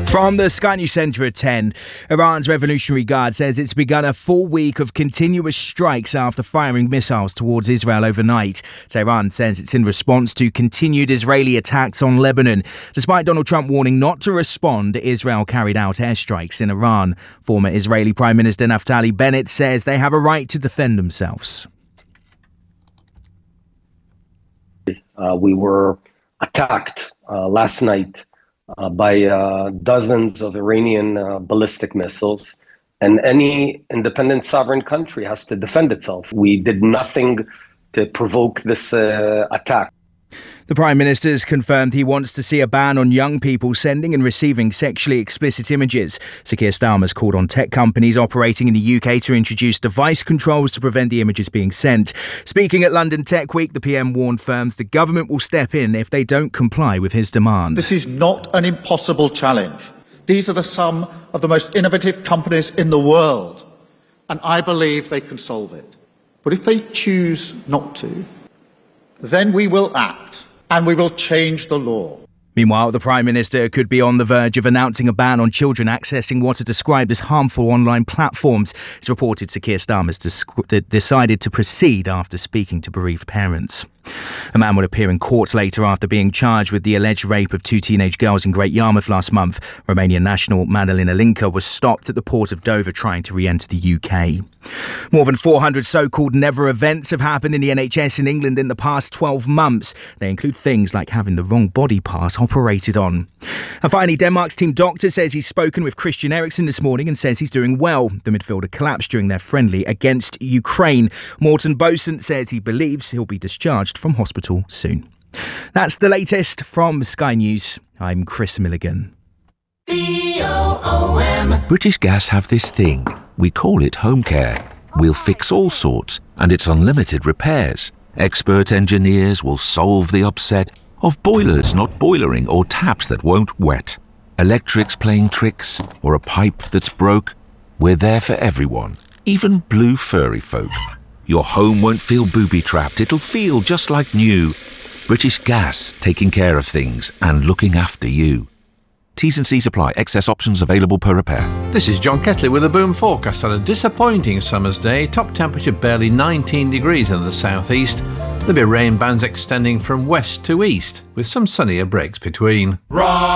From the Sky News Centre at 10, Iran's Revolutionary Guard says it's begun a full week of continuous strikes after firing missiles towards Israel overnight. Tehran says it's in response to continued Israeli attacks on Lebanon. Despite Donald Trump warning not to respond, Israel carried out airstrikes in Iran. Former Israeli Prime Minister Naftali Bennett says they have a right to defend themselves. We were attacked last night by dozens of Iranian ballistic missiles, and any independent sovereign country has to defend itself. We did nothing to provoke this attack. The Prime Minister has confirmed he wants to see a ban on young people sending and receiving sexually explicit images. Sir Keir Starmer's called on tech companies operating in the UK to introduce device controls to prevent the images being sent. Speaking at London Tech Week, the PM warned firms the government will step in if they don't comply with his demand. This is not an impossible challenge. These are some of the most innovative companies in the world, and I believe they can solve it. But if they choose not to, then we will act. And we will change the law. Meanwhile, the Prime Minister could be on the verge of announcing a ban on children accessing what are described as harmful online platforms. It's reported Sir Keir Starmer's decided to proceed after speaking to bereaved parents. A man will appear in court later after being charged with the alleged rape of two teenage girls in Great Yarmouth last month. Romanian national Madalina Linca was stopped at the port of Dover trying to re-enter the UK. More than 400 so-called never events have happened in the NHS in England in the past 12 months. They include things like having the wrong body part operated on. And finally, Denmark's team doctor says he's spoken with Christian Eriksen this morning and says he's doing well. The midfielder collapsed during their friendly against Ukraine. Morten Boesen says he believes he'll be discharged from hospital soon. That's the latest from Sky News. I'm Chris Milligan. British Gas have this thing. We call it home care. We'll fix all sorts, and it's unlimited repairs. Expert engineers will solve the upset of boilers not boilering or taps that won't wet. Electrics playing tricks or a pipe that's broke. We're there for everyone, even blue furry folk. Your home won't feel booby-trapped. It'll feel just like new. British Gas, taking care of things and looking after you. T's and C's apply. Excess options available per repair. This is John Ketley with a boom forecast on a disappointing summer's day. Top temperature barely 19 degrees in the southeast. There'll be rain bands extending from west to east with some sunnier breaks between.